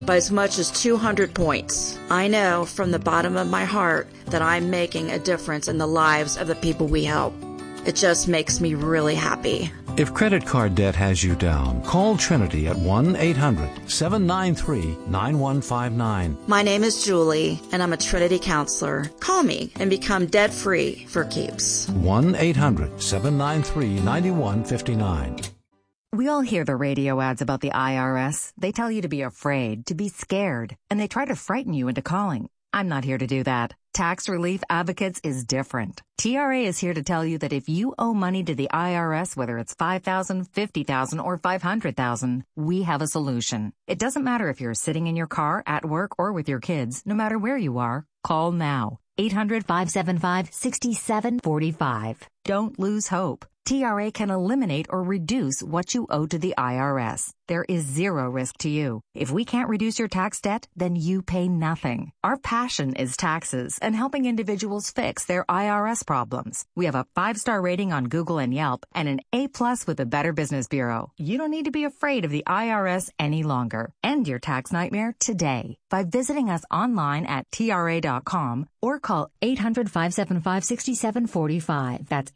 by as much as 200 points. I know from the bottom of my heart that I'm making a difference in the lives of the people we help. It just makes me really happy. If credit card debt has you down, call Trinity at 1-800-793-9159. My name is Julie, and I'm a Trinity counselor. Call me and become debt-free for keeps. 1-800-793-9159. We all hear the radio ads about the IRS. They tell you to be afraid, to be scared, and they try to frighten you into calling. I'm not here to do that. Tax Relief Advocates is different. TRA is here to tell you that if you owe money to the IRS, whether it's $5,000, $50,000, or $500,000, we have a solution. It doesn't matter if you're sitting in your car, at work, or with your kids. No matter where you are, call now. 800-575-6745. Don't lose hope. TRA can eliminate or reduce what you owe to the IRS. There is zero risk to you. If we can't reduce your tax debt, then you pay nothing. Our passion is taxes and helping individuals fix their IRS problems. We have a 5-star rating on Google and Yelp and an A+ with the Better Business Bureau. You don't need to be afraid of the IRS any longer. End your tax nightmare today by visiting us online at TRA.com or call 800-575-6745. That's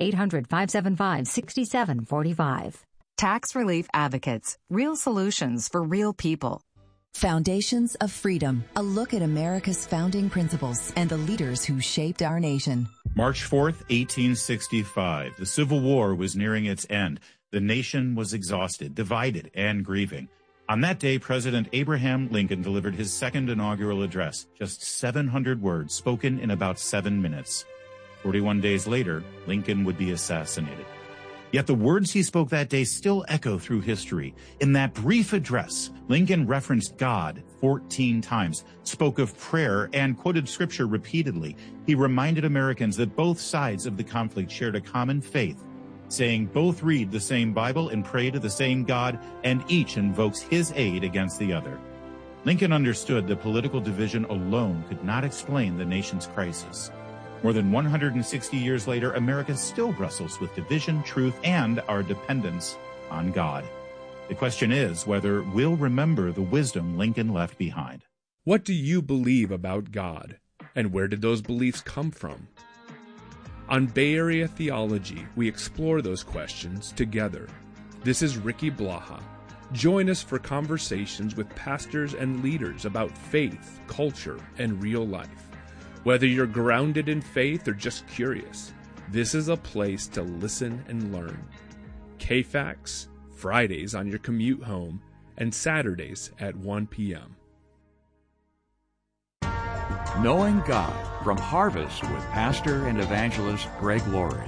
800-575-6745. Tax Relief Advocates. Real solutions for real people. Foundations of Freedom. A look at America's founding principles and the leaders who shaped our nation. March 4th, 1865. The Civil War was nearing its end. The nation was exhausted, divided, and grieving. On that day, President Abraham Lincoln delivered his second inaugural address, just 700 words spoken in about 7 minutes. 41 days later, Lincoln would be assassinated. Yet the words he spoke that day still echo through history. In that brief address, Lincoln referenced God 14 times, spoke of prayer, and quoted scripture repeatedly. He reminded Americans that both sides of the conflict shared a common faith, saying both read the same Bible and pray to the same God, and each invokes his aid against the other. Lincoln understood that political division alone could not explain the nation's crisis. More than 160 years later, America still wrestles with division, truth, and our dependence on God. The question is whether we'll remember the wisdom Lincoln left behind. What do you believe about God, and where did those beliefs come from? On Bay Area Theology, we explore those questions together. This is Ricky Blaha. Join us for conversations with pastors and leaders about faith, culture, and real life. Whether you're grounded in faith or just curious, this is a place to listen and learn. KFAX, Fridays on your commute home, and Saturdays at 1 p.m. Knowing God from Harvest with Pastor and Evangelist Greg Laurie.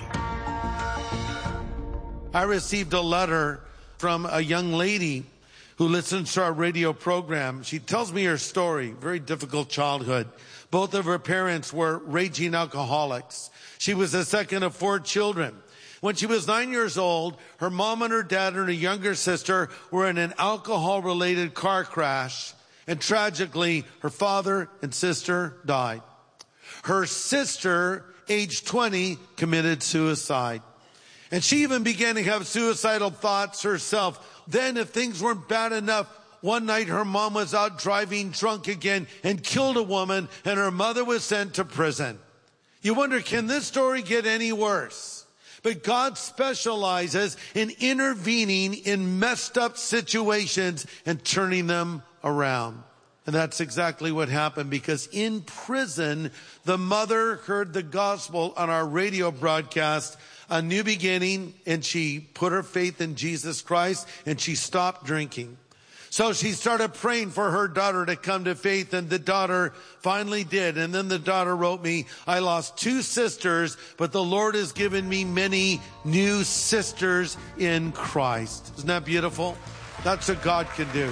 I received a letter from a young lady who listens to our radio program. She tells me her story, very difficult childhood. Both of her parents were raging alcoholics. She was the second of 4 children. When she was 9 years old, her mom and her dad and her younger sister were in an alcohol-related car crash. And tragically, her father and sister died. Her sister, age 20, committed suicide. And she even began to have suicidal thoughts herself. Then, if things weren't bad enough, one night her mom was out driving drunk again and killed a woman, and her mother was sent to prison. You wonder, can this story get any worse? But God specializes in intervening in messed up situations and turning them around. And that's exactly what happened, because in prison, the mother heard the gospel on our radio broadcast, A New Beginning, and she put her faith in Jesus Christ, and she stopped drinking. So she started praying for her daughter to come to faith, and the daughter finally did. And then the daughter wrote me, I lost 2 sisters, but the Lord has given me many new sisters in Christ. Isn't that beautiful? That's what God can do.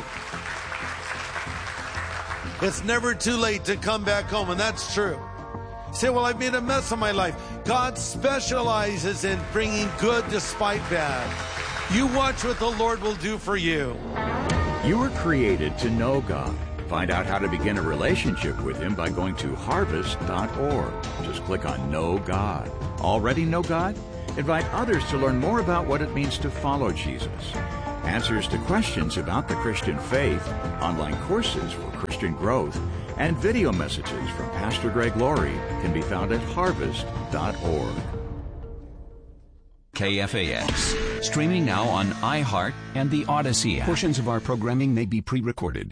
It's never too late to come back home, and that's true. You say, well, I've made a mess of my life. God specializes in bringing good despite bad. You watch what the Lord will do for you. You were created to know God. Find out how to begin a relationship with Him by going to harvest.org. Just click on Know God. Already know God? Invite others to learn more about what it means to follow Jesus. answers to questions about the Christian faith, online courses for Christian growth, and video messages from Pastor Greg Laurie can be found at harvest.org. KFAX. Streaming now on iHeart and the Odyssey app. Portions of our programming may be pre-recorded.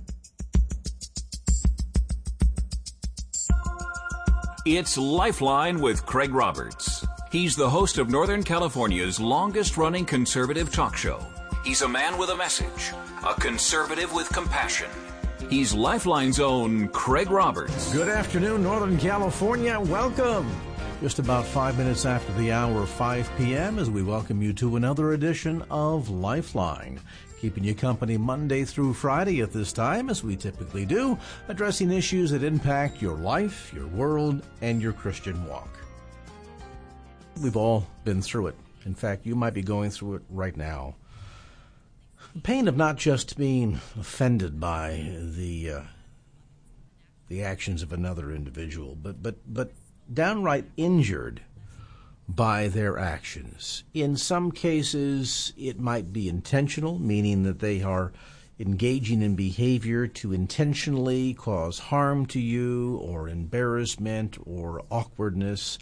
It's Lifeline with Craig Roberts. He's the host of Northern California's longest-running conservative talk show. He's a man with a message, a conservative with compassion. He's Lifeline's own Craig Roberts. Good afternoon, Northern California. Welcome. Just about 5 minutes after the hour of 5 p.m. as we welcome you to another edition of Lifeline. Keeping you company Monday through Friday at this time, as we typically do, addressing issues that impact your life, your world, and your Christian walk. We've all been through it. In fact, you might be going through it right now. The pain of not just being offended by the actions of another individual, but downright injured by their actions. In some cases, it might be intentional, meaning that they are engaging in behavior to intentionally cause harm to you or embarrassment or awkwardness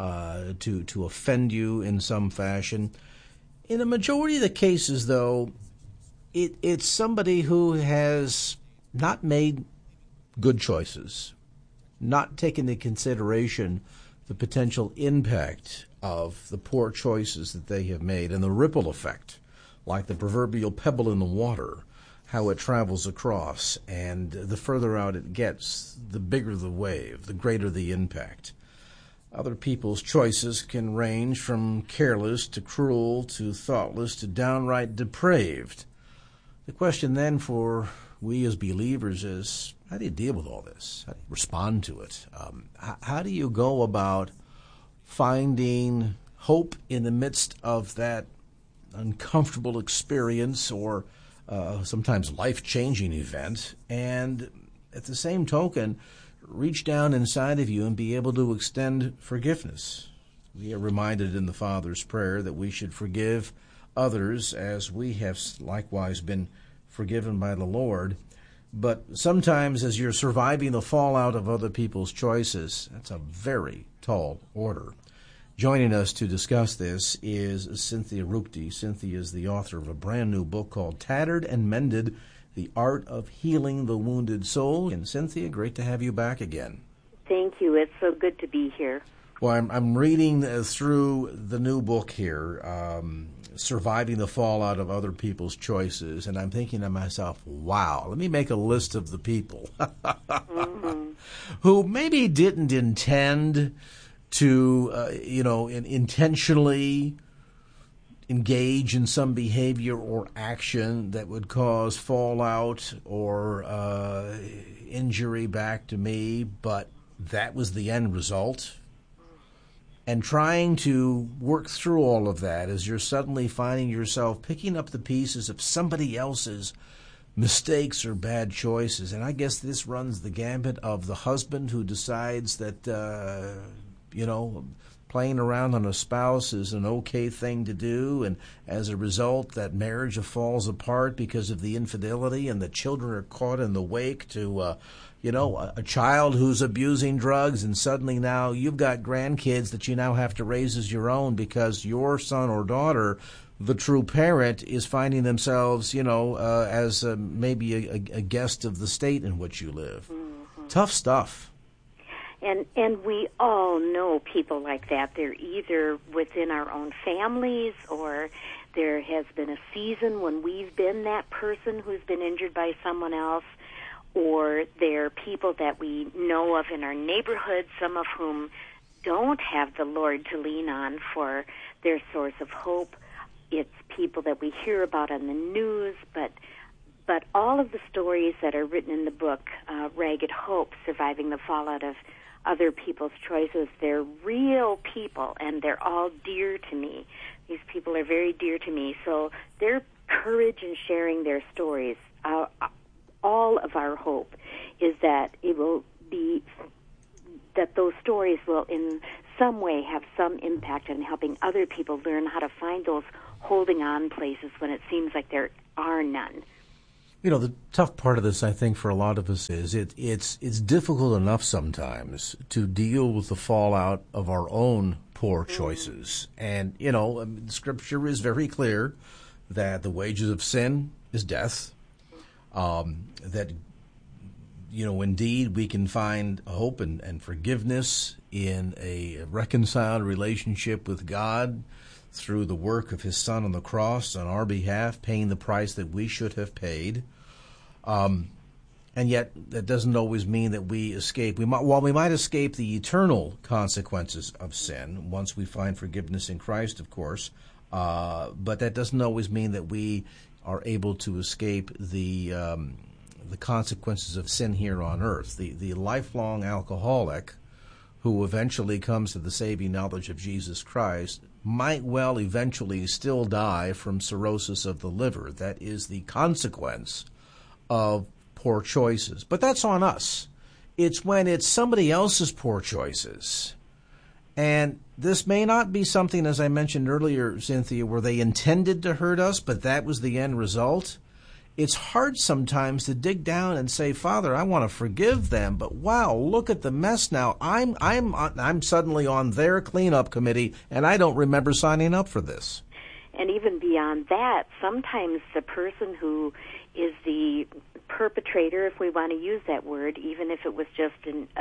to offend you in some fashion. In a majority of the cases, though, it's somebody who has not made good choices, not taken into consideration the potential impact of the poor choices that they have made and the ripple effect, like the proverbial pebble in the water, how it travels across, and the further out it gets, the bigger the wave, the greater the impact. Other people's choices can range from careless to cruel to thoughtless to downright depraved. The question then for we as believers is, how do you deal with all this? How do you respond to it? How do you go about finding hope in the midst of that uncomfortable experience or sometimes life-changing event, and at the same token, reach down inside of you and be able to extend forgiveness? We are reminded in the Father's prayer that we should forgive others as we have likewise been forgiven by the Lord. But sometimes as you're surviving the fallout of other people's choices, that's a very tall order. Joining us to discuss this is Cynthia Rupti. Cynthia is the author of a brand new book called Tattered and Mended, The Art of Healing the Wounded Soul. And Cynthia, great to have you back again. Thank you. It's so good to be here. Well, I'm reading through the new book here, Surviving the Fallout of Other People's Choices, and I'm thinking to myself, wow, let me make a list of the people who maybe didn't intend to, intentionally engage in some behavior or action that would cause fallout or injury back to me, but that was the end result. And trying to work through all of that as you're suddenly finding yourself picking up the pieces of somebody else's mistakes or bad choices. And I guess this runs the gambit of the husband who decides that, playing around on a spouse is an okay thing to do. And as a result, that marriage falls apart because of the infidelity, and the children are caught in the wake to a child who's abusing drugs, and suddenly now you've got grandkids that you now have to raise as your own because your son or daughter, the true parent, is finding themselves, as maybe a guest of the state in which you live. Mm-hmm. Tough stuff. And we all know people like that. They're either within our own families, or there has been a season when we've been that person who's been injured by someone else, or they're people that we know of in our neighborhood, some of whom don't have the Lord to lean on for their source of hope. It's people that we hear about on the news, but all of the stories that are written in the book, Ragged Hope, Surviving the Fallout of Other People's Choices, they're real people, and they're all dear to me. These people are very dear to me, so their courage in sharing their stories, all of our hope is that it will be that those stories will in some way have some impact in helping other people learn how to find those holding on places when it seems like there are none. You know, the tough part of this, I think, for a lot of us is it's difficult enough sometimes to deal with the fallout of our own poor choices. And, you know, Scripture is very clear that the wages of sin is death, that, you know, indeed we can find hope and forgiveness in a reconciled relationship with God through the work of His Son on the cross on our behalf, paying the price that we should have paid. And yet that doesn't always mean that we escape. We might escape the eternal consequences of sin once we find forgiveness in Christ, of course, but that doesn't always mean that we are able to escape the consequences of sin here on earth. The lifelong alcoholic who eventually comes to the saving knowledge of Jesus Christ might well eventually still die from cirrhosis of the liver. That is the consequence of poor choices. But that's on us. It's when it's somebody else's poor choices. And this may not be something, as I mentioned earlier, Cynthia, where they intended to hurt us, but that was the end result. It's hard sometimes to dig down and say, Father, I want to forgive them, but wow, look at the mess now. I'm suddenly on their cleanup committee, and I don't remember signing up for this. And even beyond that, sometimes the person who is the perpetrator, if we want to use that word, even if it was just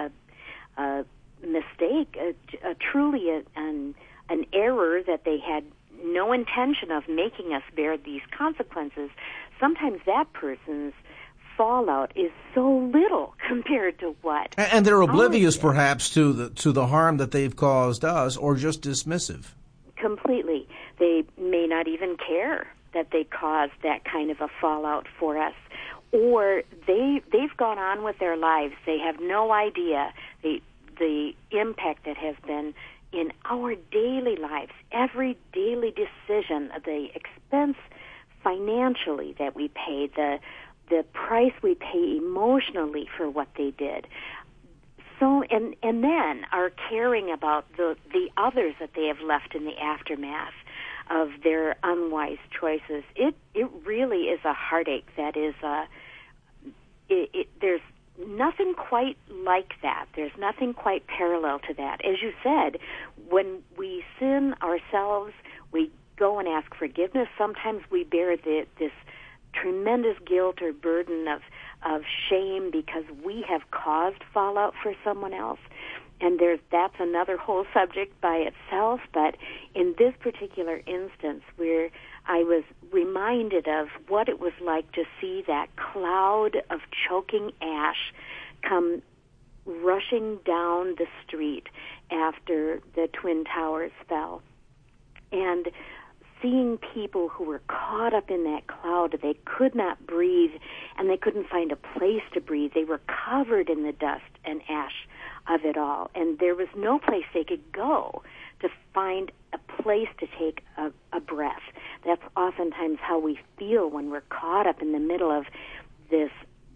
a mistake, truly an error that they had no intention of making us bear these consequences, sometimes that person's fallout is so little compared to what. And they're oblivious, perhaps, to the harm that they've caused us, or just dismissive. Completely. They may not even care that they caused that kind of a fallout for us. Or they've gone on with their lives. They have no idea the impact that has been in our daily lives, every daily decision, the expense financially that we pay, the price we pay emotionally for what they did. So, and then are caring about the others that they have left in the aftermath of their unwise choices. It really is a heartache that is there's nothing quite like that. There's nothing quite parallel to that. As you said, when we sin ourselves, we go and ask forgiveness. Sometimes we bear this tremendous guilt or burden of shame because we have caused fallout for someone else. And that's another whole subject by itself. But in this particular instance, where I was reminded of what it was like to see that cloud of choking ash come rushing down the street after the Twin Towers fell. And seeing people who were caught up in that cloud, they could not breathe, and they couldn't find a place to breathe. They were covered in the dust and ash of it all, and there was no place they could go to find a place to take a breath. That's oftentimes how we feel when we're caught up in the middle of this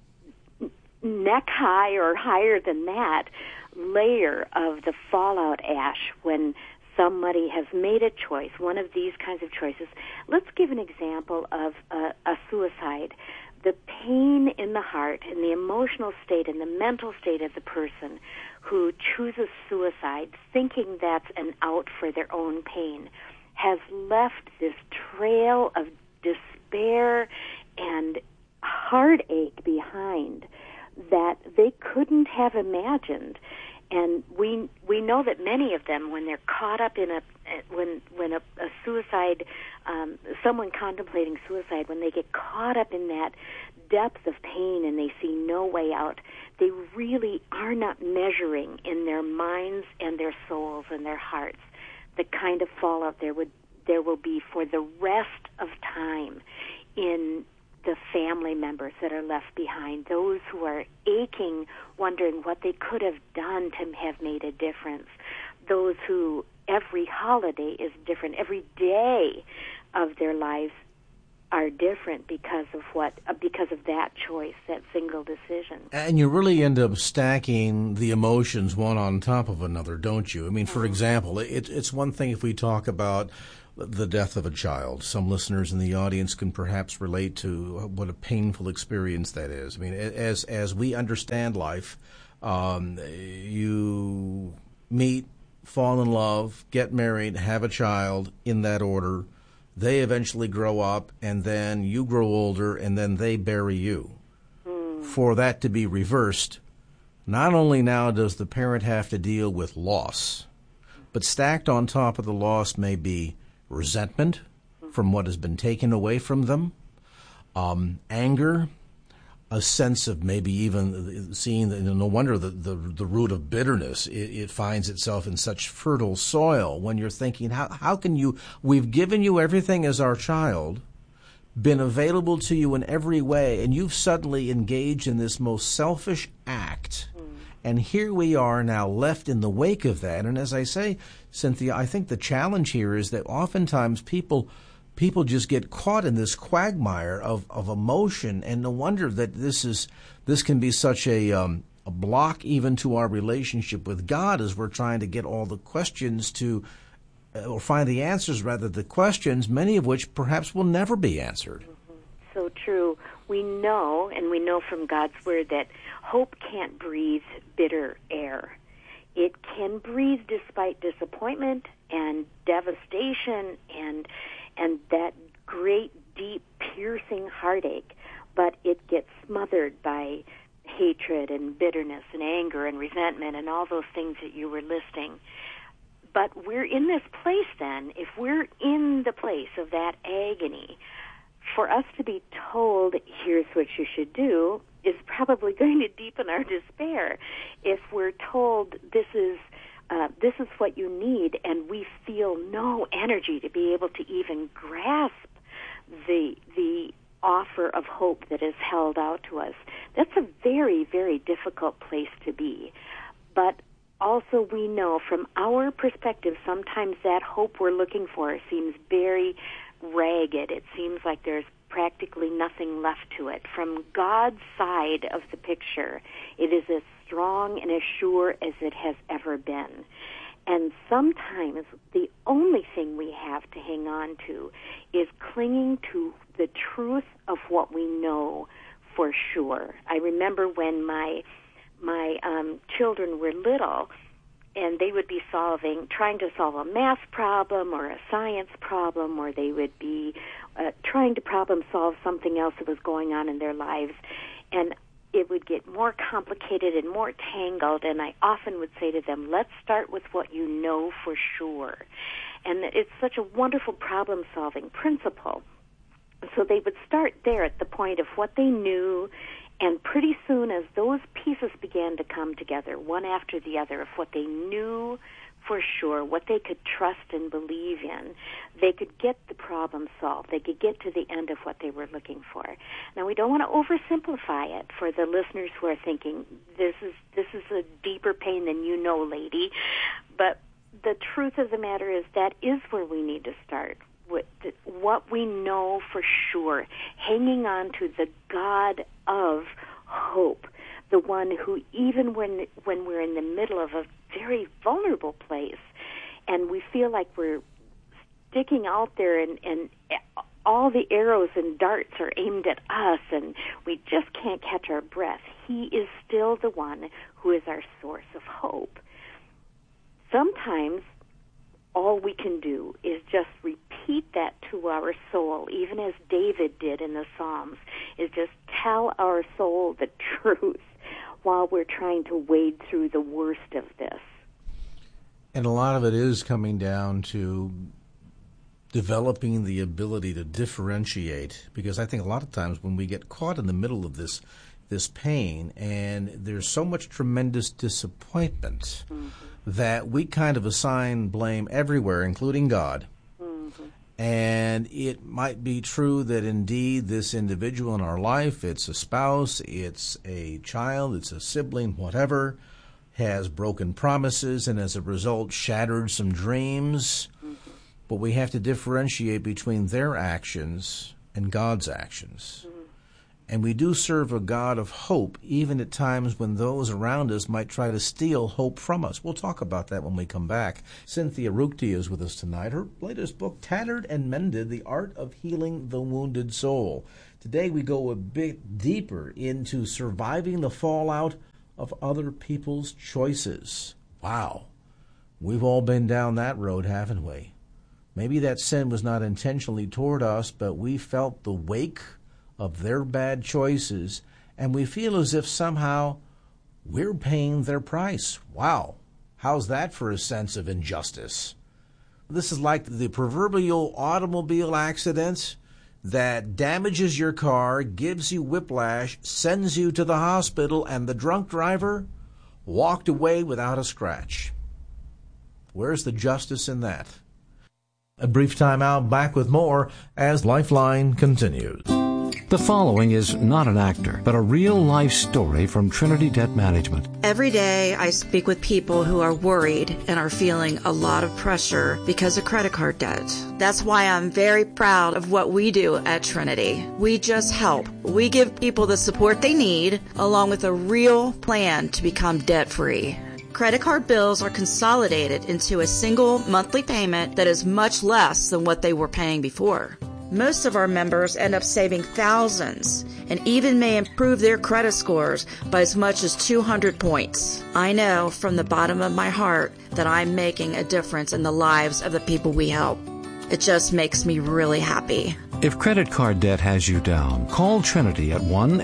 neck high or higher than that layer of the fallout ash when somebody has made a choice, one of these kinds of choices. Let's give an example of a suicide. The pain in the heart and the emotional state and the mental state of the person who chooses suicide, thinking that's an out for their own pain, has left this trail of despair and heartache behind that they couldn't have imagined. And we know that many of them, when they're caught up in when a suicide, someone contemplating suicide, when they get caught up in that depth of pain and they see no way out, they really are not measuring in their minds and their souls and their hearts the kind of fallout there will be for the rest of time in the family members that are left behind, those who are aching, wondering what they could have done to have made a difference, those who every holiday is different, every day of their lives are different because of that choice, that single decision. And you really end up stacking the emotions one on top of another, don't you? I mean, for example, it's one thing if we talk about the death of a child. Some listeners in the audience can perhaps relate to what a painful experience that is. I mean, as we understand life, you meet, fall in love, get married, have a child in that order. They eventually grow up, and then you grow older, and then they bury you. For that to be reversed, not only now does the parent have to deal with loss, but stacked on top of the loss may be resentment from what has been taken away from them, anger, a sense of maybe even seeing that, no wonder the root of bitterness, it finds itself in such fertile soil when you're thinking, how can you, we've given you everything as our child, been available to you in every way, and you've suddenly engaged in this most selfish act. And here we are now left in the wake of that. And as I say, Cynthia, I think the challenge here is that oftentimes people just get caught in this quagmire of emotion, and no wonder that this can be such a block even to our relationship with God as we're trying to get all the questions to, or find the answers rather, the questions, many of which perhaps will never be answered. So true. We know, and we know from God's Word, that hope can't breathe bitter air. It can breathe despite disappointment and devastation and that great, deep, piercing heartache, but it gets smothered by hatred and bitterness and anger and resentment and all those things that you were listing. But we're in this place then, if we're in the place of that agony, for us to be told, here's what you should do, is probably going to deepen our despair. If we're told this is what you need, and we feel no energy to be able to even grasp the offer of hope that is held out to us, that's a very, very difficult place to be. But also we know from our perspective, sometimes that hope we're looking for seems very ragged. It seems like there's practically nothing left to it. From God's side of the picture, it is as strong and as sure as it has ever been. And sometimes the only thing we have to hang on to is clinging to the truth of what we know for sure. I remember when my children were little, and they would be trying to solve a math problem or a science problem, or they would be trying to problem solve something else that was going on in their lives. And it would get more complicated and more tangled, and I often would say to them, let's start with what you know for sure. And it's such a wonderful problem-solving principle. So they would start there at the point of what they knew, and pretty soon as those pieces began to come together, one after the other, of what they knew for sure, what they could trust and believe in, they could get the problem solved. They could get to the end of what they were looking for. Now, we don't want to oversimplify it for the listeners who are thinking, this is a deeper pain than you know, lady. But the truth of the matter is that is where we need to start, with what we know for sure, hanging on to the God of hope, the one who, even when we're in the middle of a very vulnerable place and we feel like we're sticking out there and all the arrows and darts are aimed at us and we just can't catch our breath, he is still the one who is our source of hope. Sometimes all we can do is just repeat that to our soul, even as David did in the Psalms, is just tell our soul the truth while we're trying to wade through the worst of this. And a lot of it is coming down to developing the ability to differentiate, because I think a lot of times when we get caught in the middle of this pain and there's so much tremendous disappointment that we kind of assign blame everywhere, including God. And it might be true that indeed this individual in our life, it's a spouse, it's a child, it's a sibling, whatever, has broken promises and as a result shattered some dreams. But we have to differentiate between their actions and God's actions. And we do serve a God of hope, even at times when those around us might try to steal hope from us. We'll talk about that when we come back. Cynthia Ruchti is with us tonight. Her latest book, Tattered and Mended, The Art of Healing the Wounded Soul. Today we go a bit deeper into surviving the fallout of other people's choices. Wow. We've all been down that road, haven't we? Maybe that sin was not intentionally toward us, but we felt the wake of their bad choices, and we feel as if somehow we're paying their price. Wow. How's that for a sense of injustice? This is like the proverbial automobile accident that damages your car, gives you whiplash, sends you to the hospital, and the drunk driver walked away without a scratch. Where's the justice in that? A brief time out, back with more as Lifeline continues. The following is not an actor, but a real-life story from Trinity Debt Management. Every day I speak with people who are worried and are feeling a lot of pressure because of credit card debt. That's why I'm very proud of what we do at Trinity. We just help. We give people the support they need, along with a real plan to become debt-free. Credit card bills are consolidated into a single monthly payment that is much less than what they were paying before. Most of our members end up saving thousands and even may improve their credit scores by as much as 200 points. I know from the bottom of my heart that I'm making a difference in the lives of the people we help. It just makes me really happy. If credit card debt has you down, call Trinity at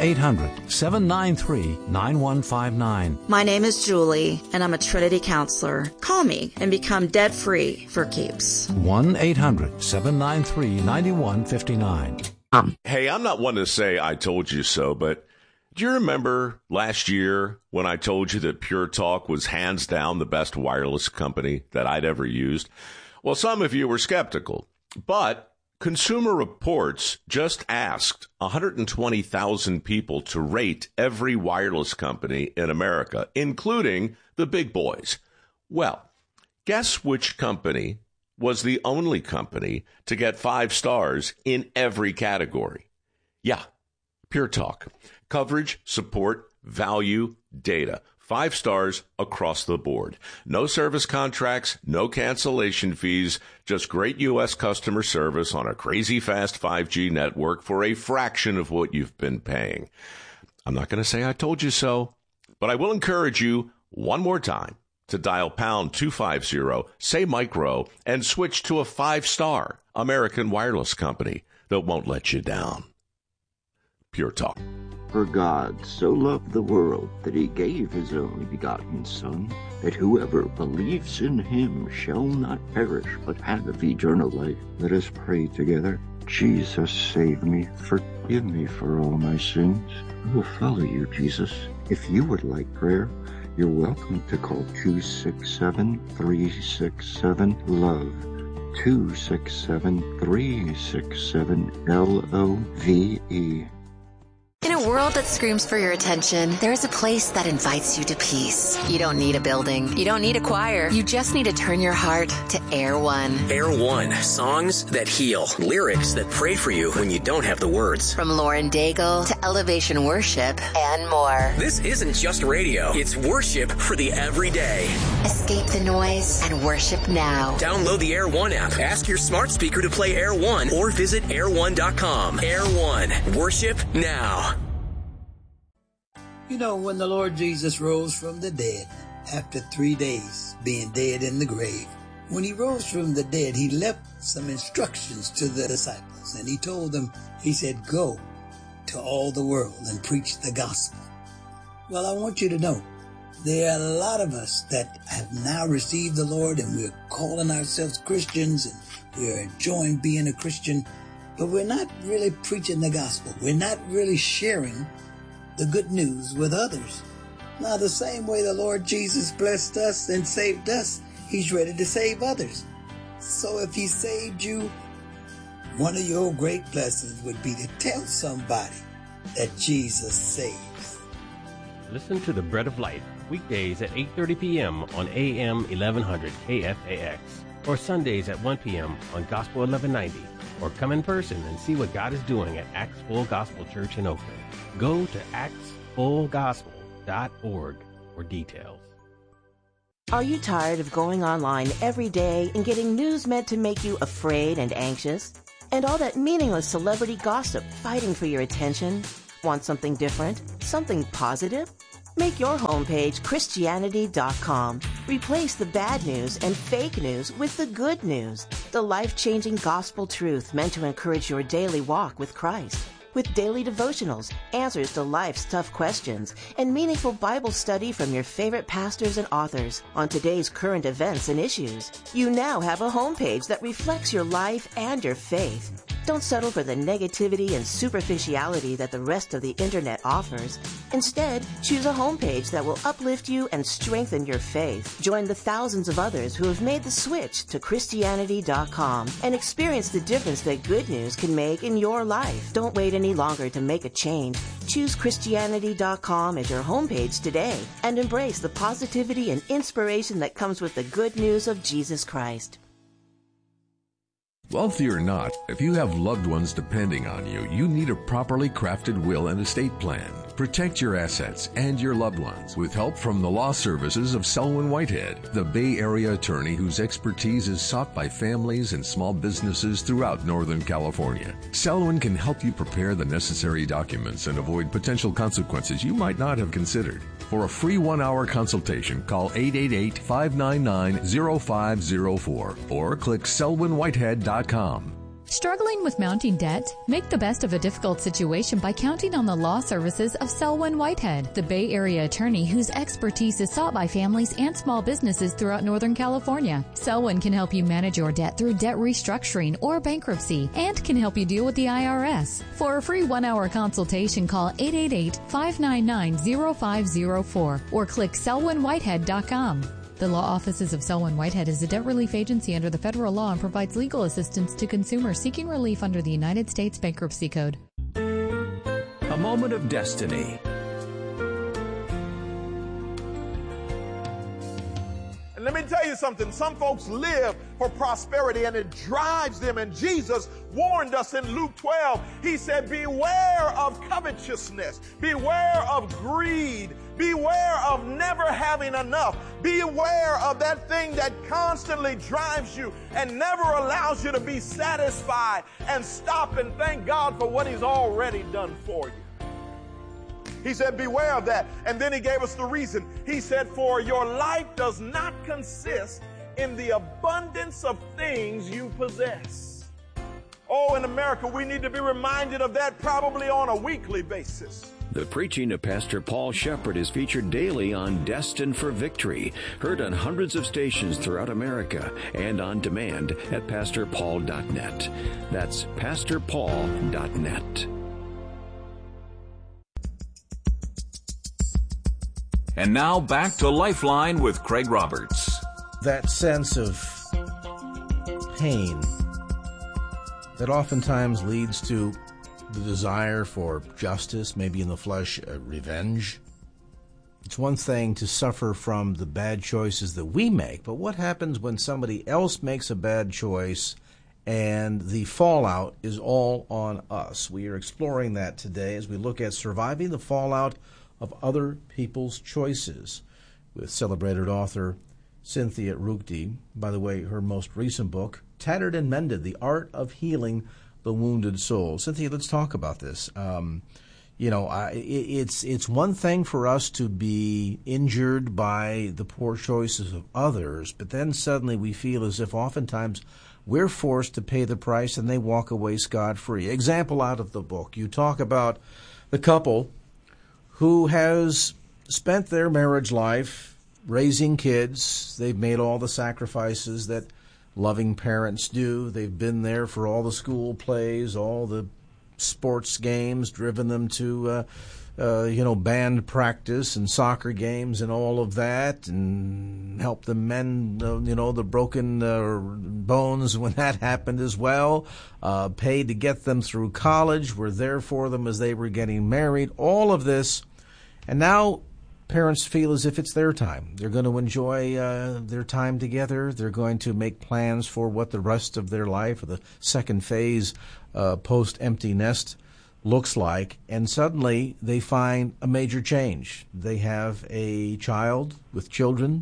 1-800-793-9159. My name is Julie, and I'm a Trinity counselor. Call me and become debt-free for keeps. 1-800-793-9159. Hey, I'm not one to say I told you so, but do you remember last year when I told you that Pure Talk was hands down the best wireless company that I'd ever used? Well, some of you were skeptical, but Consumer Reports just asked 120,000 people to rate every wireless company in America, including the big boys. Well, guess which company was the only company to get 5 stars in every category? Yeah, Pure Talk. Coverage, support, value, data. 5 stars across the board. No service contracts, no cancellation fees, just great U.S. customer service on a crazy fast 5G network for a fraction of what you've been paying. I'm not going to say I told you so, but I will encourage you one more time to dial pound 250, say micro, and switch to a 5-star American wireless company that won't let you down. Pure Talk. For God so loved the world that he gave his only begotten Son, that whoever believes in him shall not perish, but have eternal life. Let us pray together. Jesus, save me. Forgive me for all my sins. I will follow you, Jesus. If you would like prayer, you're welcome to call 267-367-LOVE. 267-367-LOVE. In a world that screams for your attention, there is a place that invites you to peace. You don't need a building. You don't need a choir. You just need to turn your heart to Air One. Air One. Songs that heal. Lyrics that pray for you when you don't have the words. From Lauren Daigle to Elevation Worship and more. This isn't just radio. It's worship for the everyday. Escape the noise and worship now. Download the Air One app. Ask your smart speaker to play Air One or visit air1.com. Air One. Worship now. You know, when the Lord Jesus rose from the dead, after 3 days being dead in the grave, when he rose from the dead, he left some instructions to the disciples, and he told them, he said, go to all the world and preach the gospel. Well, I want you to know, there are a lot of us that have now received the Lord, and we're calling ourselves Christians, and we're enjoying being a Christian, but we're not really preaching the gospel. We're not really sharing the good news with others. Now, the same way the Lord Jesus blessed us and saved us, he's ready to save others. So if he saved you, one of your great blessings would be to tell somebody that Jesus saves. Listen to The Bread of Life weekdays at 8:30 p.m. on AM 1100 KFAX, or Sundays at 1 p.m. on Gospel 1190, or come in person and see what God is doing at Acts Full Gospel Church in Oakland. Go to actsfullgospel.org for details. Are you tired of going online every day and getting news meant to make you afraid and anxious? And all that meaningless celebrity gossip fighting for your attention? Want something different? Something positive? Make your homepage Christianity.com. Replace the bad news and fake news with the good news, the life-changing gospel truth meant to encourage your daily walk with Christ. With daily devotionals, answers to life's tough questions, and meaningful Bible study from your favorite pastors and authors on today's current events and issues. You now have a homepage that reflects your life and your faith. Don't settle for the negativity and superficiality that the rest of the internet offers. Instead, choose a homepage that will uplift you and strengthen your faith. Join the thousands of others who have made the switch to Christianity.com and experience the difference that good news can make in your life. Don't wait any longer to make a change. Choose Christianity.com as your homepage today and embrace the positivity and inspiration that comes with the good news of Jesus Christ. Wealthy or not, if you have loved ones depending on you, you need a properly crafted will and estate plan. Protect your assets and your loved ones with help from the law services of Selwyn Whitehead, the Bay Area attorney whose expertise is sought by families and small businesses throughout Northern California. Selwyn can help you prepare the necessary documents and avoid potential consequences you might not have considered. For a free 1-hour consultation, call 888-599-0504 or click selwynwhitehead.com. Struggling with mounting debt? Make the best of a difficult situation by counting on the law services of Selwyn Whitehead, the Bay Area attorney whose expertise is sought by families and small businesses throughout Northern California. Selwyn can help you manage your debt through debt restructuring or bankruptcy and can help you deal with the IRS. For a free 1-hour consultation, call 888-599-0504 or click selwynwhitehead.com. The law offices of Selwyn Whitehead is a debt relief agency under the federal law and provides legal assistance to consumers seeking relief under the United States Bankruptcy Code. A moment of destiny. And let me tell you something. Some folks live for prosperity and it drives them. And Jesus warned us in Luke 12. He said, beware of covetousness. Beware of greed. Beware of never having enough. Beware of that thing that constantly drives you and never allows you to be satisfied and stop and thank God for what He's already done for you. He said, beware of that. And then He gave us the reason. He said, for your life does not consist in the abundance of things you possess. Oh, in America, we need to be reminded of that probably on a weekly basis. The preaching of Pastor Paul Shepherd is featured daily on Destined for Victory, heard on hundreds of stations throughout America and on demand at pastorpaul.net. That's pastorpaul.net. And now back to Lifeline with Craig Roberts. That sense of pain that oftentimes leads to the desire for justice, maybe in the flesh, revenge. It's one thing to suffer from the bad choices that we make, but what happens when somebody else makes a bad choice and the fallout is all on us? We are exploring that today as we look at surviving the fallout of other people's choices with celebrated author Cynthia Ruchti. By the way, her most recent book, Tattered and Mended, The Art of Healing the Wounded Soul. Cynthia, let's talk about this. It's one thing for us to be injured by the poor choices of others, but then suddenly we feel as if oftentimes we're forced to pay the price and they walk away scot-free. Example out of the book. You talk about the couple who has spent their marriage life raising kids. They've made all the sacrifices that loving parents do. They've been there for all the school plays, all the sports games, driven them to, band practice and soccer games and all of that, and helped them mend, the broken bones when that happened as well. Paid to get them through college, were there for them as they were getting married, all of this. And now parents feel as if it's their time. They're going to enjoy their time together. They're going to make plans for what the rest of their life, or the second phase post-empty nest, looks like. And suddenly they find a major change. They have a child with children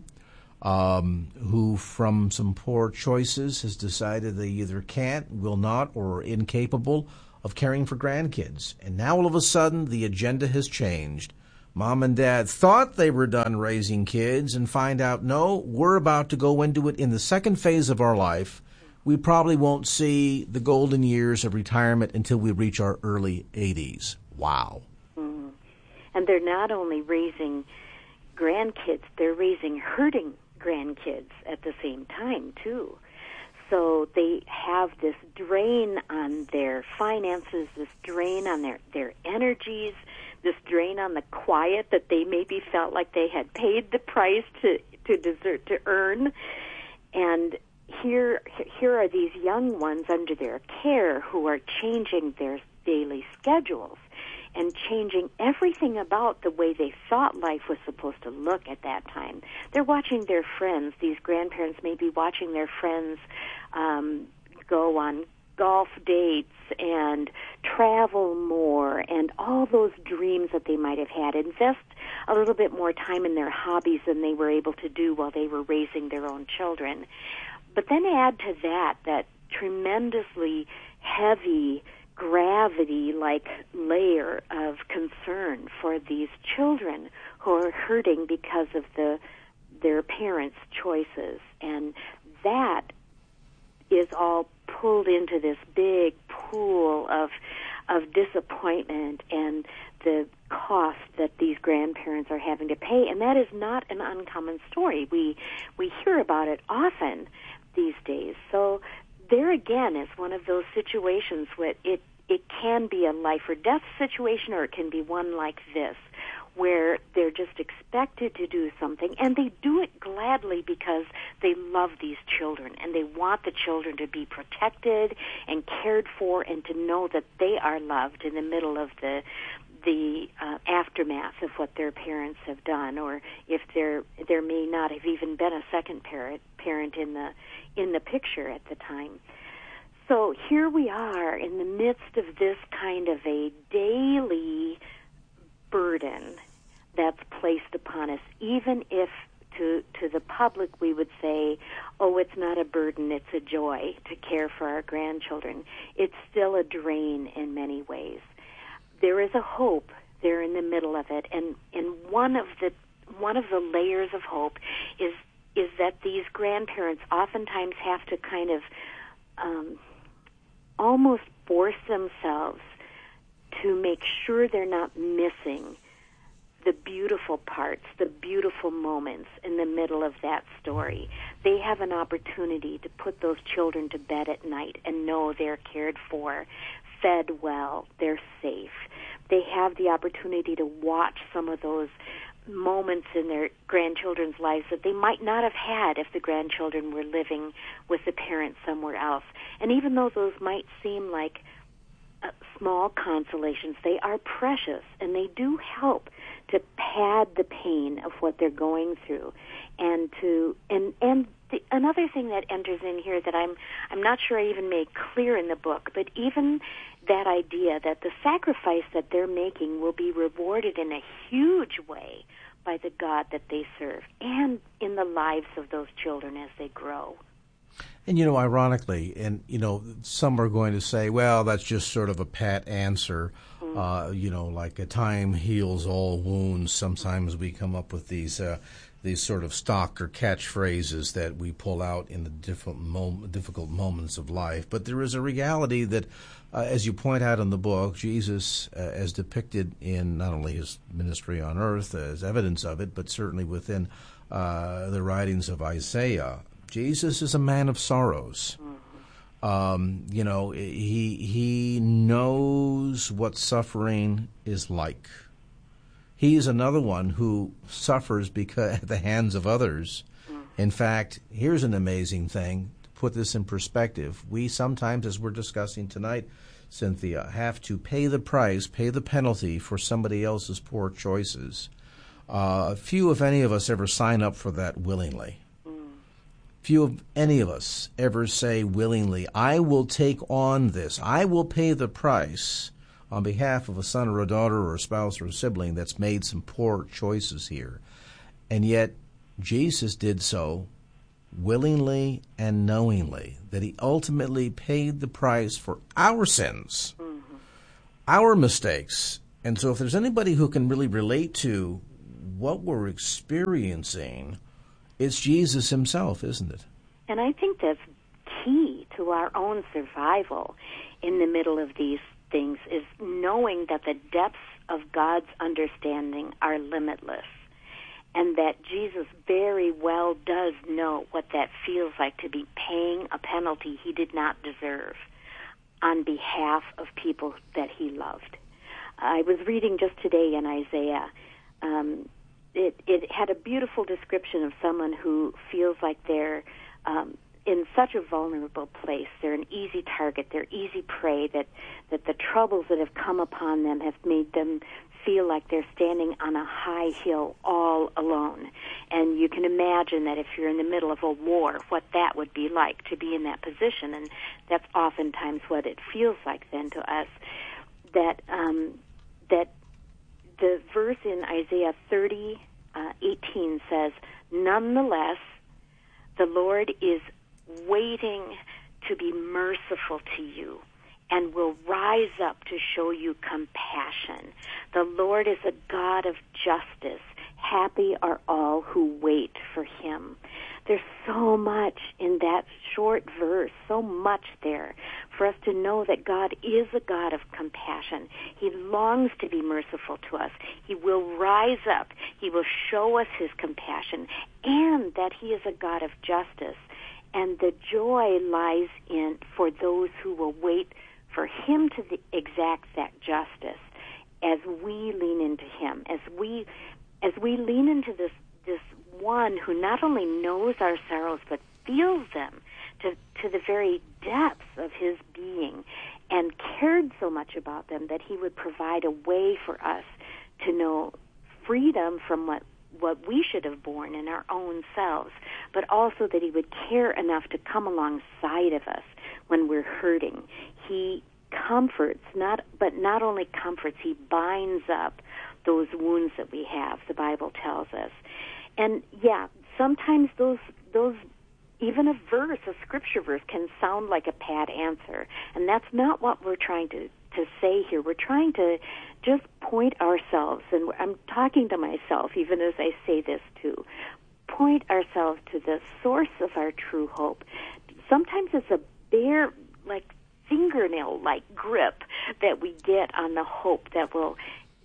who, from some poor choices, has decided they either can't, will not, or are incapable of caring for grandkids. And now all of a sudden the agenda has changed. Mom and Dad thought they were done raising kids and find out, no, we're about to go into it in the second phase of our life. We probably won't see the golden years of retirement until we reach our early 80s. Wow. Mm. And they're not only raising grandkids, they're raising hurting grandkids at the same time, too. So they have this drain on their finances, this drain on their energies, this drain on the quiet that they maybe felt like they had paid the price to deserve to earn. And here are these young ones under their care who are changing their daily schedules and changing everything about the way they thought life was supposed to look at that time. They're watching their friends. These grandparents may be watching their friends go on golf dates and travel more, and all those dreams that they might have had. Invest a little bit more time in their hobbies than they were able to do while they were raising their own children. But then add to that tremendously heavy, gravity-like layer of concern for these children who are hurting because of their parents' choices. And that is all pulled into this big pool of disappointment and the cost that these grandparents are having to pay. And that is not an uncommon story. We hear about it often these days. So there again is one of those situations where it can be a life or death situation, or it can be one like this, where they're just expected to do something, and they do it gladly because they love these children, and they want the children to be protected and cared for, and to know that they are loved in the middle of the aftermath of what their parents have done, or if there may not have even been a second parent in the picture at the time. So here we are in the midst of this kind of a daily burden that's placed upon us, even if to the public we would say, oh, it's not a burden, it's a joy to care for our grandchildren. It's still a drain in many ways. There is a hope there in the middle of it, and one of the layers of hope is that these grandparents oftentimes have to kind of almost force themselves to make sure they're not missing the beautiful parts, the beautiful moments in the middle of that story. They have an opportunity to put those children to bed at night and know they're cared for, fed well, they're safe. They have the opportunity to watch some of those moments in their grandchildren's lives that they might not have had if the grandchildren were living with the parents somewhere else. And even though those might seem like small consolations, they are precious, and they do help to pad the pain of what they're going through. Another thing that enters in here that I'm not sure I even made clear in the book, but even that idea that the sacrifice that they're making will be rewarded in a huge way by the God that they serve and in the lives of those children as they grow. And, ironically, and, some are going to say, well, that's just sort of a pat answer. Like a time heals all wounds. Sometimes we come up with these sort of stock or catchphrases that we pull out in the difficult moments of life. But there is a reality that, as you point out in the book, Jesus, as depicted in not only his ministry on earth as evidence of it, but certainly within the writings of Isaiah, Jesus is a man of sorrows. He knows what suffering is like. He is another one who suffers because at the hands of others. In fact, here's an amazing thing. To put this in perspective, we sometimes, as we're discussing tonight, Cynthia, have to pay the price, pay the penalty for somebody else's poor choices. Few, if any of us, ever sign up for that willingly. Few of any of us ever say willingly, I will take on this. I will pay the price on behalf of a son or a daughter or a spouse or a sibling that's made some poor choices here. And yet, Jesus did so willingly and knowingly, that he ultimately paid the price for our sins, our mistakes. And so if there's anybody who can really relate to what we're experiencing, it's Jesus himself, isn't it? And I think that's key to our own survival in the middle of these things, is knowing that the depths of God's understanding are limitless, and that Jesus very well does know what that feels like, to be paying a penalty he did not deserve on behalf of people that he loved. I was reading just today in Isaiah. It had a beautiful description of someone who feels like they're in such a vulnerable place. They're an easy target. They're easy prey, that the troubles that have come upon them have made them feel like they're standing on a high hill all alone. And you can imagine that if you're in the middle of a war, what that would be like to be in that position. And that's oftentimes what it feels like then to us. That the verse in Isaiah 30:18 says, nonetheless, the Lord is waiting to be merciful to you and will rise up to show you compassion. The Lord is a God of justice. Happy are all who wait for him. There's so much in that short verse, so much there for us to know that God is a God of compassion. He longs to be merciful to us. He will rise up. He will show us his compassion, and that he is a God of justice. And the joy lies in for those who will wait for him to exact that justice as we lean into him, as we lean into this one who not only knows our sorrows but feels them to the very depths of his being, and cared so much about them that he would provide a way for us to know freedom from what we should have borne in our own selves, but also that he would care enough to come alongside of us when we're hurting. He comforts, but not only comforts, he binds up those wounds that we have, the Bible tells us. And yeah, sometimes those even a verse, a scripture verse, can sound like a pat answer. And that's not what we're trying to say here. We're trying to just point ourselves, and I'm talking to myself even as I say this too, point ourselves to the source of our true hope. Sometimes it's a bare, like fingernail-like grip that we get on the hope that will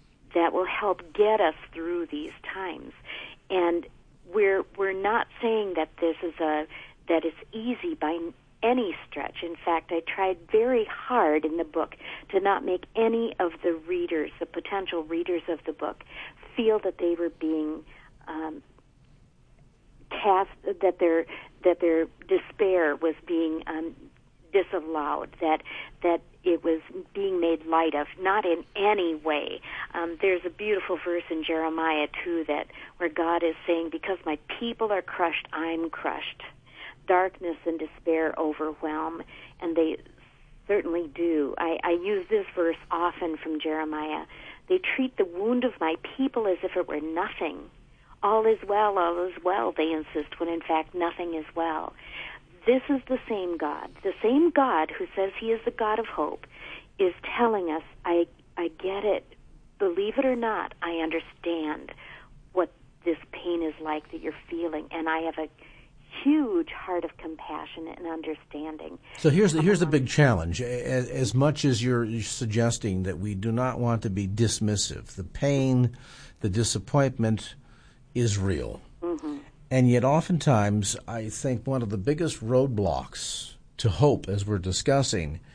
help get us through these times. And we're not saying that that it's easy by any stretch. In fact, I tried very hard in the book to not make any of the readers, the potential readers of the book, feel that they were being cast, that their despair was being disallowed, that it was being made light of, not in any way. There's a beautiful verse in Jeremiah too, where God is saying, because my people are crushed, I'm crushed. Darkness and despair overwhelm, and they certainly do. I use this verse often from Jeremiah. They treat the wound of my people as if it were nothing. All is well, they insist, when in fact nothing is well. This is the same God who says he is the God of hope, is telling us, I get it. Believe it or not, I understand what this pain is like that you're feeling, and I have a huge heart of compassion and understanding. So here's the big challenge. As much as you're suggesting that we do not want to be dismissive, the pain, the disappointment is real. Mm-hmm. And yet oftentimes I think one of the biggest roadblocks to hope, as we're discussing,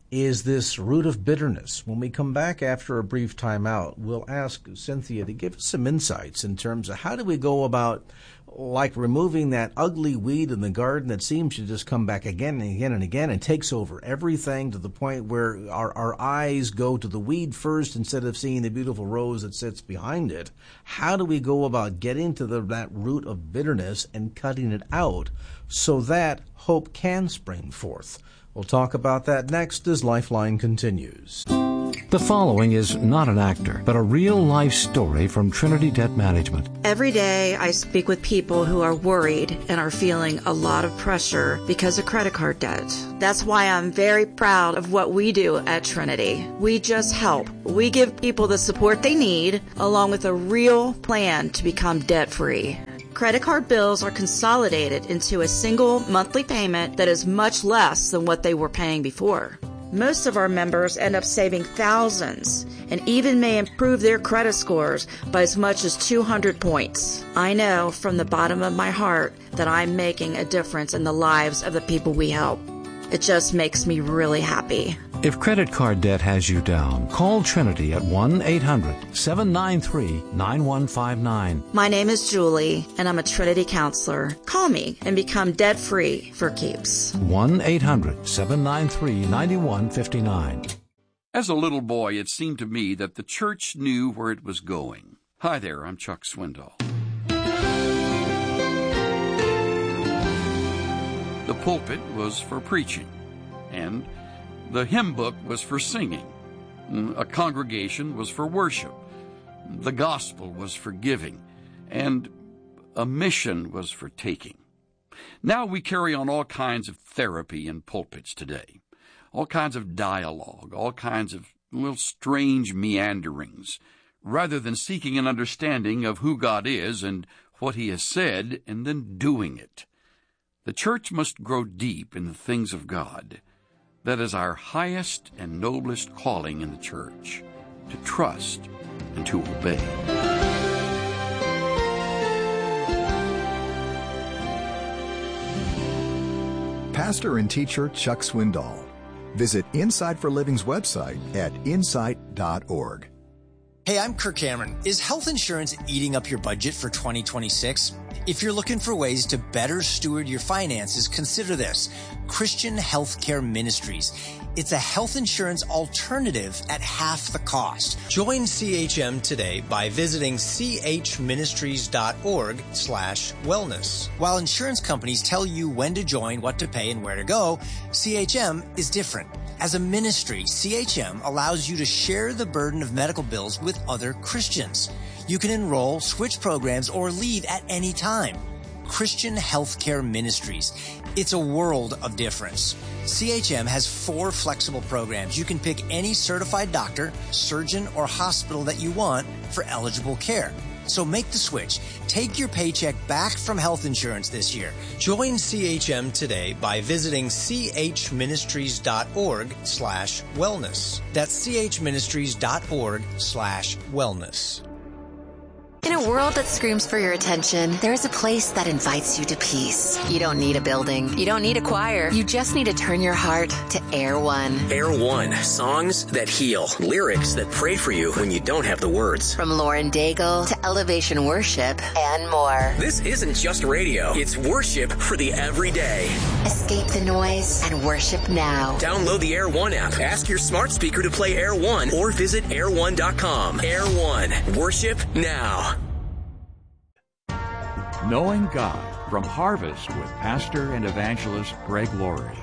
is this root of bitterness. When we come back after a brief timeout, we'll ask Cynthia to give us some insights in terms of how do we go about like removing that ugly weed in the garden that seems to just come back again and again and again and takes over everything to the point where our eyes go to the weed first instead of seeing the beautiful rose that sits behind it. How do we go about getting to that root of bitterness and cutting it out so that hope can spring forth? We'll talk about that next as Lifeline continues. The following is not an actor, but a real-life story from Trinity Debt Management. Every day I speak with people who are worried and are feeling a lot of pressure because of credit card debt. That's why I'm very proud of what we do at Trinity. We just help. We give people the support they need, along with a real plan to become debt-free. Credit card bills are consolidated into a single monthly payment that is much less than what they were paying before. Most of our members end up saving thousands and even may improve their credit scores by as much as 200 points. I know from the bottom of my heart that I'm making a difference in the lives of the people we help. It just makes me really happy. If credit card debt has you down, call Trinity at 1-800-793-9159. My name is Julie, and I'm a Trinity counselor. Call me and become debt-free for keeps. 1-800-793-9159. As a little boy, it seemed to me that the church knew where it was going. Hi there, I'm Chuck Swindoll. The pulpit was for preaching, and the hymn book was for singing. A congregation was for worship. The gospel was for giving, and a mission was for taking. Now we carry on all kinds of therapy in pulpits today, all kinds of dialogue, all kinds of little strange meanderings, rather than seeking an understanding of who God is and what He has said, and then doing it. The church must grow deep in the things of God. That is our highest and noblest calling in the church, to trust and to obey. Pastor and teacher Chuck Swindoll. Visit Insight for Living's website at insight.org. Hey, I'm Kirk Cameron. Is health insurance eating up your budget for 2026? If you're looking for ways to better steward your finances, consider this: Christian Healthcare Ministries. It's a health insurance alternative at half the cost. Join CHM today by visiting chministries.org/wellness. While insurance companies tell you when to join, what to pay, and where to go, CHM is different. As a ministry, CHM allows you to share the burden of medical bills with other Christians. You can enroll, switch programs, or leave at any time. Christian Healthcare Ministries. It's a world of difference. CHM has 4 flexible programs. You can pick any certified doctor, surgeon, or hospital that you want for eligible care. So make the switch. Take your paycheck back from health insurance this year. Join CHM today by visiting chministries.org/wellness. That's chministries.org/wellness. In a world that screams for your attention, there is a place that invites you to peace. You don't need a building. You don't need a choir. You just need to turn your heart to Air One. Air One, songs that heal, lyrics that pray for you when you don't have the words. From Lauren Daigle to Elevation Worship and more. This isn't just radio. It's worship for the everyday. Escape the noise and worship now. Download the Air One app. Ask your smart speaker to play Air One or visit air1.com. Air One, worship now. Knowing God from Harvest with Pastor and Evangelist Greg Laurie.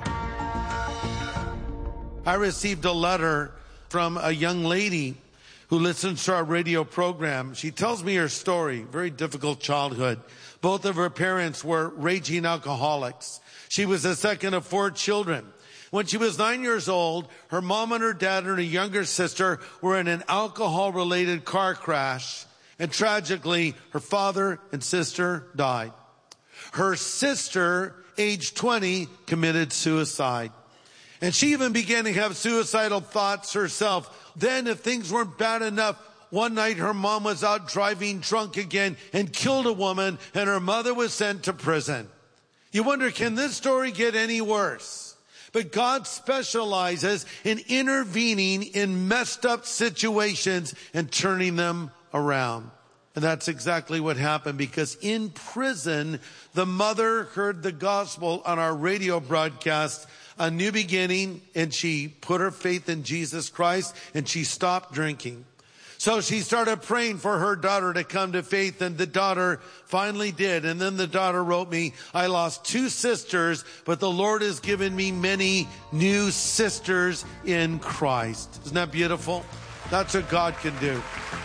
I received a letter from a young lady who listens to our radio program. She tells me her story, very difficult childhood. Both of her parents were raging alcoholics. She was the second of 4 children. When she was 9 years old, her mom and her dad and her younger sister were in an alcohol-related car crash. And tragically, her father and sister died. Her sister, age 20, committed suicide. And she even began to have suicidal thoughts herself. Then, if things weren't bad enough, one night her mom was out driving drunk again and killed a woman, and her mother was sent to prison. You wonder, can this story get any worse? But God specializes in intervening in messed up situations and turning them around. And that's exactly what happened, because in prison, the mother heard the gospel on our radio broadcast, A New Beginning, and she put her faith in Jesus Christ and she stopped drinking. So she started praying for her daughter to come to faith, and the daughter finally did. And then the daughter wrote me, I lost 2 sisters, but the Lord has given me many new sisters in Christ. Isn't that beautiful? That's what God can do.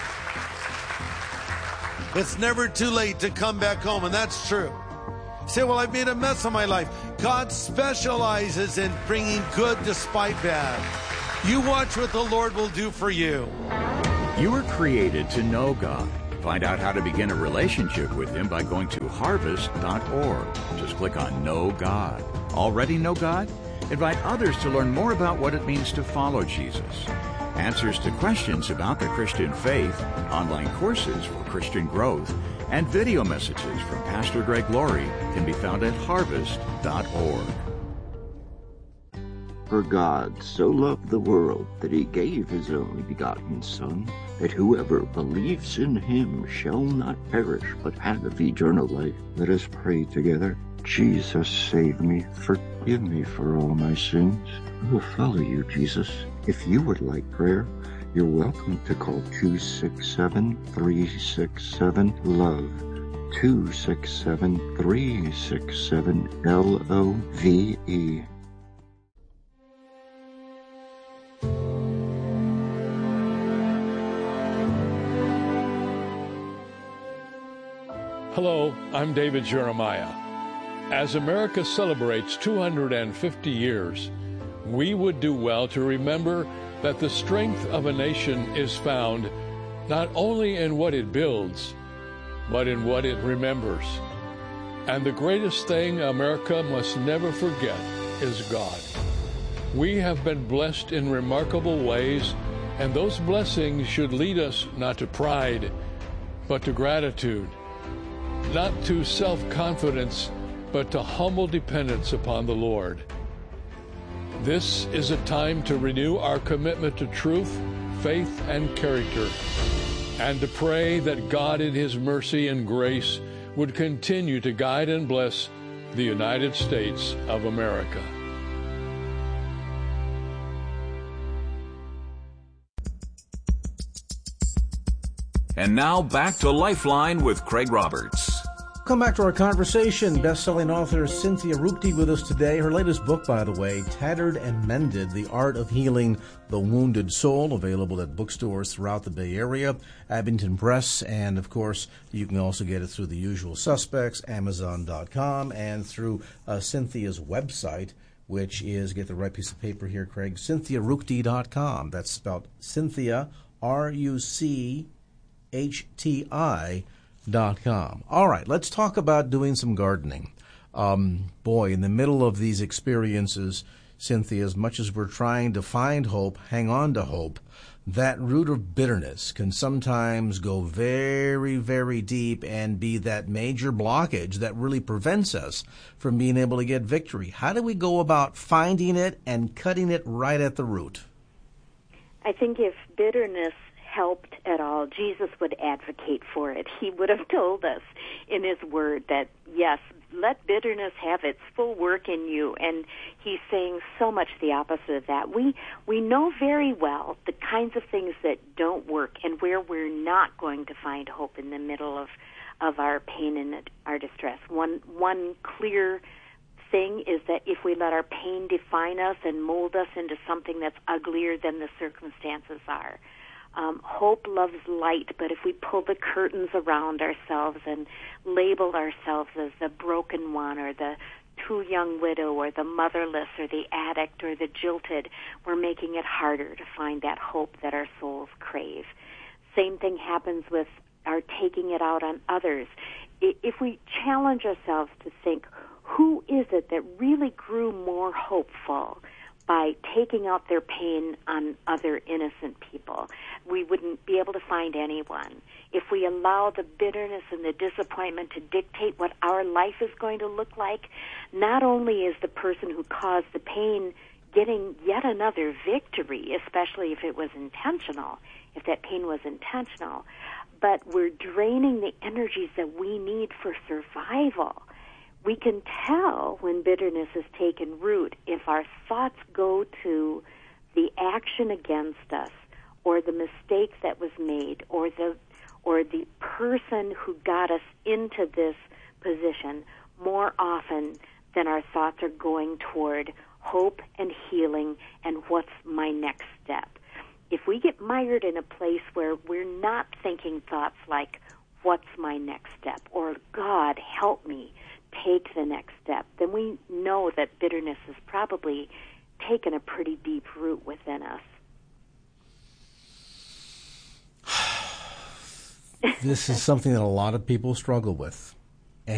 It's never too late to come back home, and that's true. You say, well, I've made a mess of my life. God specializes in bringing good despite bad. You watch what the Lord will do for you. You were created to know God. Find out how to begin a relationship with Him by going to harvest.org. Just click on Know God. Already know God? Invite others to learn more about what it means to follow Jesus. Answers to questions about the Christian faith, online courses for Christian growth, and video messages from Pastor Greg Laurie can be found at harvest.org. For God so loved the world that He gave His only begotten Son, that whoever believes in Him shall not perish but have eternal life. Let us pray together. Jesus, save me. Forgive me for all my sins. I will follow you, Jesus. If you would like prayer, you're welcome to call 267-367-LOVE. 267-367-LOVE. Hello, I'm David Jeremiah. As America celebrates 250 years, we would do well to remember that the strength of a nation is found not only in what it builds, but in what it remembers. And the greatest thing America must never forget is God. We have been blessed in remarkable ways, and those blessings should lead us not to pride, but to gratitude. Not to self-confidence, but to humble dependence upon the Lord. This is a time to renew our commitment to truth, faith, and character, and to pray that God in His mercy and grace would continue to guide and bless the United States of America. And now back to Lifeline with Craig Roberts. Come back to our conversation. Best-selling author Cynthia Rupti with us today. Her latest book, by the way, Tattered and Mended, The Art of Healing the Wounded Soul, available at bookstores throughout the Bay Area, Abington Press, and, of course, you can also get it through the usual suspects, Amazon.com, and through Cynthia's website, which is, get the right piece of paper here, Craig, CynthiaRupti.com. That's spelled Cynthia, RUCHTI.com. All right, let's talk about doing some gardening. Boy, in the middle of these experiences, Cynthia, as much as we're trying to find hope, hang on to hope, that root of bitterness can sometimes go very, very deep and be that major blockage that really prevents us from being able to get victory. How do we go about finding it and cutting it right at the root? I think if bitterness helped at all, Jesus would advocate for it. He would have told us in His Word that, yes, let bitterness have its full work in you. And He's saying so much the opposite of that. We know very well the kinds of things that don't work and where we're not going to find hope in the middle of our pain and our distress. One clear thing is that if we let our pain define us and mold us into something that's uglier than the circumstances are. Hope loves light, but if we pull the curtains around ourselves and label ourselves as the broken one or the too young widow or the motherless or the addict or the jilted, we're making it harder to find that hope that our souls crave. Same thing happens with our taking it out on others. If we challenge ourselves to think, who is it that really grew more hopeful by taking out their pain on other innocent people, we wouldn't be able to find anyone. If we allow the bitterness and the disappointment to dictate what our life is going to look like, not only is the person who caused the pain getting yet another victory, especially if it was intentional, if that pain was intentional, but we're draining the energies that we need for survival. We can tell when bitterness has taken root if our thoughts go to the action against us, or the mistake that was made, or the person who got us into this position, more often than our thoughts are going toward hope and healing and what's my next step. If we get mired in a place where we're not thinking thoughts like, what's my next step, or God, help me take the next step, then we know that bitterness has probably taken a pretty deep root within us. This is something that a lot of people struggle with.